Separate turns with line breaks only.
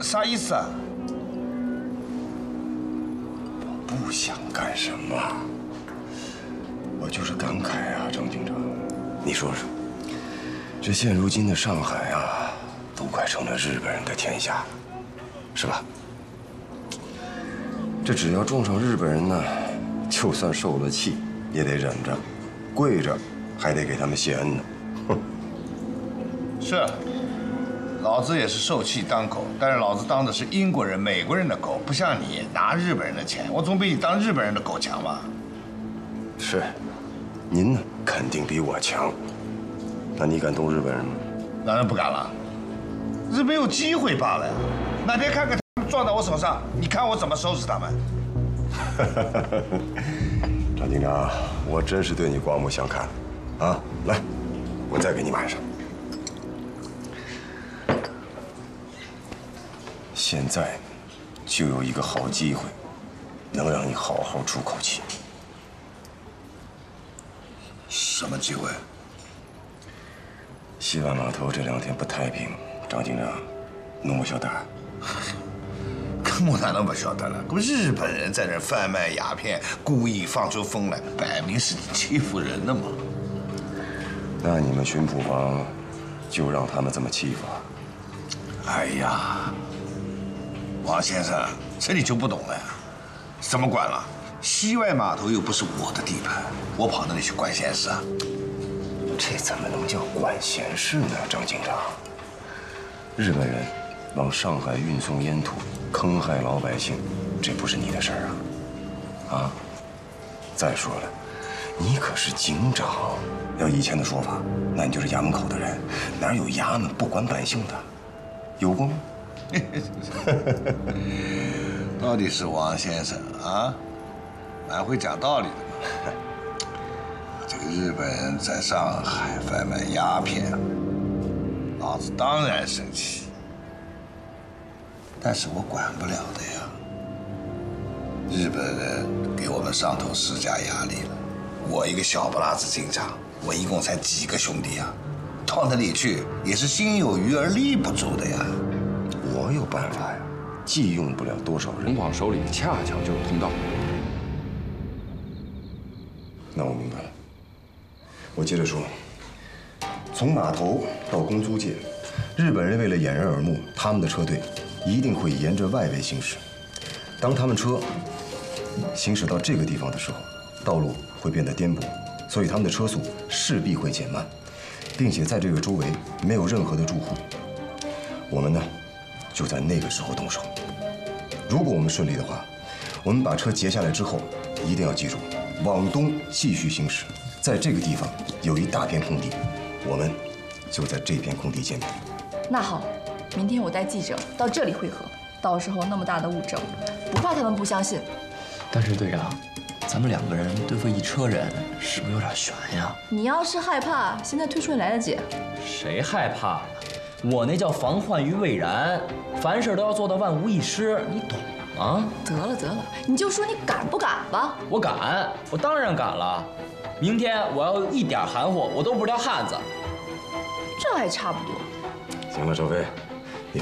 啥意思啊？
我不想干什么，我就是感慨啊，张警长，你说说，这现如今的上海啊，都快成了日本人的天下了，是吧？这只要撞上日本人呢，就算受了气，也得忍着，跪着还得给他们谢恩呢。哼，
是，老子也是受气当狗，但是老子当的是英国人、美国人的狗，不像你拿日本人的钱，我总比你当日本人的狗强吧？
是，您呢肯定比我强。那你敢动日本人吗？
当然不敢了，日本有机会罢了呀。哪天看看他们撞到我手上，你看我怎么收拾他们？
张警长，我真是对你刮目相看，啊！来，我再给你满上。现在就有一个好机会，能让你好好出口气。
什么机会？
西湾码头这2天不太平，张警长，侬不晓得？
我哪能不晓得了？可日本人在那贩卖鸦片，故意放出风来，摆明是欺负人的嘛。
那你们巡捕房就让他们这么欺负啊？
哎呀，王先生，这你就不懂了呀？怎么管了？西外码头又不是我的地盘，我跑那里去管闲事啊？
这怎么能叫管闲事呢，张警长？日本人往上海运送烟土，坑害老百姓，这不是你的事儿啊！啊！再说了，你可是警长，要以前的说法，那你就是衙门口的人，哪有衙门不管百姓的？有过吗？
到底是王先生啊，蛮会讲道理的嘛。这个日本人在上海贩卖鸦片，老子当然生气，但是我管不了的呀。日本人给我们上头施加压力了，我一个小不拉子警长，我一共才几个兄弟啊，到那里去也是心有余而力不足的呀。
我有办法呀，既用不了多少人，
洪广手里恰巧就有通道。
那我明白了。我接着说，从码头到公租界，日本人为了掩人耳目，他们的车队一定会沿着外围行驶。当他们车行驶到这个地方的时候，道路会变得颠簸，所以他们的车速势必会减慢，并且在这个周围没有任何的住户。我们呢，就在那个时候动手。如果我们顺利的话，我们把车截下来之后，一定要记住，往东继续行驶。在这个地方有一大片空地，我们就在这片空地见面。
那好，明天我带记者到这里会合，到时候那么大的物证，不怕他们不相信。
但是队长，咱们2个人对付1车人，是不是有点悬呀？
你要是害怕，现在退出也来得及。
谁害怕呀？我那叫防患于未然，凡事都要做到万无一失，你懂吗？
得了得了，你就说你敢不敢吧。
我敢，我当然敢了。明天我要一点含糊，我都不是条汉子。
这还差不多。
行了，周飞，